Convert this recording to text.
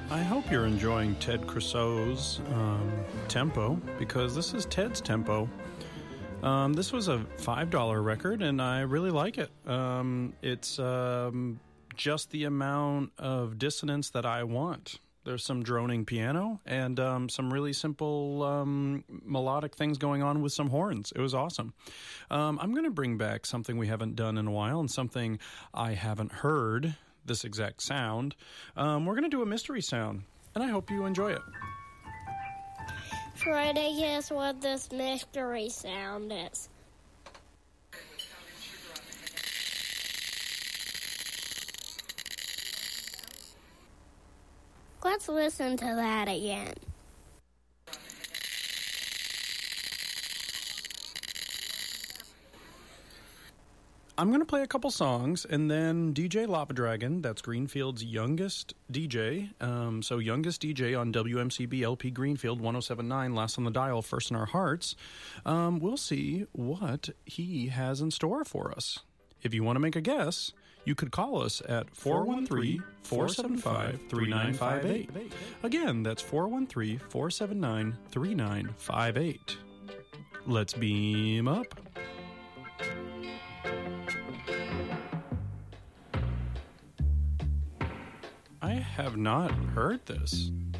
I hope you're enjoying Ted Crusoe's tempo, because this is Ted's tempo. This was a $5 record, and I really like it. It's just the amount of dissonance that I want. There's some droning piano and some really simple melodic things going on with some horns. It was awesome. I'm going to bring back something we haven't done in a while and something I haven't heard this exact sound. We're going to do a mystery sound, and I hope you enjoy it. Try to guess what this mystery sound is. Let's listen to that again. I'm going to play a couple songs, and then DJ Lava Dragon, that's Greenfield's youngest DJ, so youngest DJ on WMCB LP Greenfield 107.9, last on the dial, first in our hearts. We'll see what he has in store for us. If you want to make a guess, you could call us at 413-475-3958. Again, that's 413-479-3958. Let's beam up. I have not heard this.